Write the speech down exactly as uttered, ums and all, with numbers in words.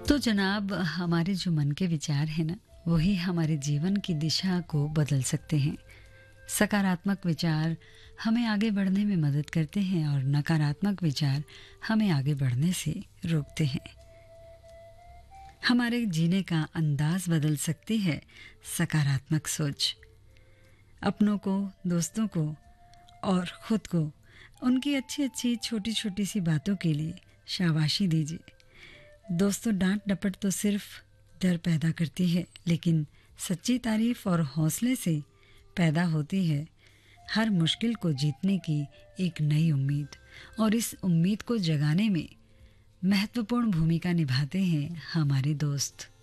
तो जनाब, हमारे जो मन के विचार हैं ना, वही हमारे जीवन की दिशा को बदल सकते हैं। सकारात्मक विचार हमें आगे बढ़ने में मदद करते हैं और नकारात्मक विचार हमें आगे बढ़ने से रोकते हैं। हमारे जीने का अंदाज बदल सकती है सकारात्मक सोच। अपनों को, दोस्तों को और खुद को उनकी अच्छी अच्छी छोटी छोटी सी बातों के लिए शाबाशी दीजिए। दोस्तों, डांट डपट तो सिर्फ डर पैदा करती है, लेकिन सच्ची तारीफ और हौसले से पैदा होती है हर मुश्किल को जीतने की एक नई उम्मीद। और इस उम्मीद को जगाने में महत्वपूर्ण भूमिका निभाते हैं हमारे दोस्त।